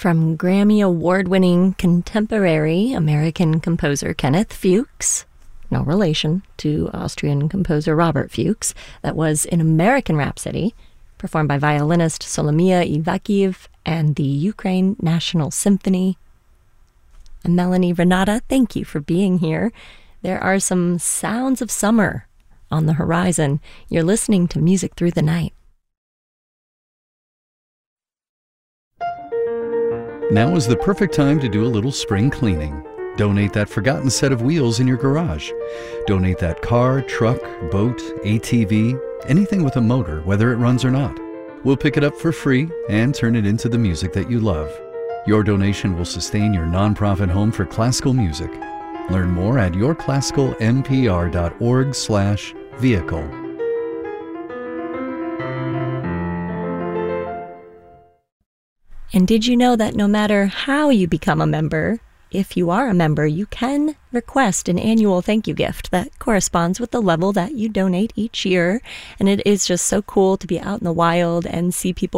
From Grammy Award-winning contemporary American composer Kenneth Fuchs, no relation to Austrian composer Robert Fuchs, that was in American Rhapsody, performed by violinist Solomia Ivakhiv and the Ukraine National Symphony. And Melanie Renata, thank you for being here. There are some sounds of summer on the horizon. You're listening to Music Through the Night. Now is the perfect time to do a little spring cleaning. Donate that forgotten set of wheels in your garage. Donate that car, truck, boat, ATV, anything with a motor, whether it runs or not. We'll pick it up for free and turn it into the music that you love. Your donation will sustain your nonprofit home for classical music. Learn more at yourclassicalmpr.org/vehicle. And did you know that no matter how you become a member, if you are a member, you can request an annual thank you gift that corresponds with the level that you donate each year. And it is just so cool to be out in the wild and see people